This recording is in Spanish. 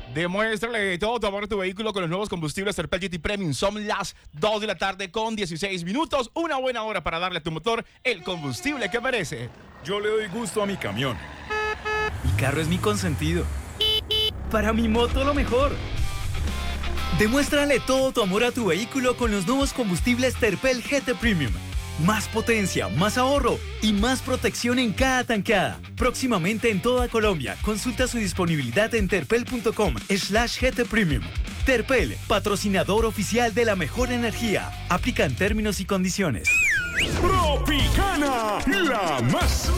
Demuéstrale todo tu amor a tu vehículo con los nuevos combustibles Terpel GT Premium. Son las 2 de la tarde con 16 minutos. Una buena hora para darle a tu motor el combustible que merece. Yo le doy gusto a mi camión. Mi carro es mi consentido. Para mi moto lo mejor. Demuéstrale todo tu amor a tu vehículo con los nuevos combustibles Terpel GT Premium. Más potencia, más ahorro y más protección en cada tanqueada. Próximamente en toda Colombia. Consulta su disponibilidad en terpel.com/GT Premium. Terpel, patrocinador oficial de la mejor energía. Aplican términos y condiciones. Tropicana, la más